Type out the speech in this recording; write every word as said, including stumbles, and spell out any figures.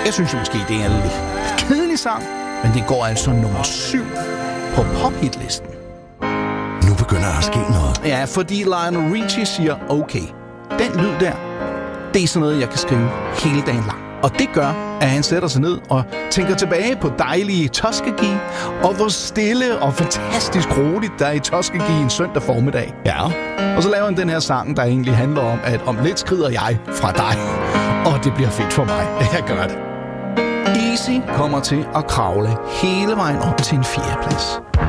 Jeg synes jo måske, det er en lidt kedelig sang, men det går altså nummer syv på pophitlisten. Nu begynder der at ske noget. Ja, fordi Lionel Richie siger, okay, den lyd der, det er sådan noget, jeg kan skrive hele dagen lang. Og det gør, at han sætter sig ned og tænker tilbage på dejlige Tuskegee, og hvor stille og fantastisk roligt der er i Tuskegee en søndag formiddag. Ja. Og så laver han den her sang, der egentlig handler om, at om lidt skrider jeg fra dig. Og det bliver fedt for mig. Jeg gør det. Easy kommer til at kravle hele vejen op til en fjerdeplads.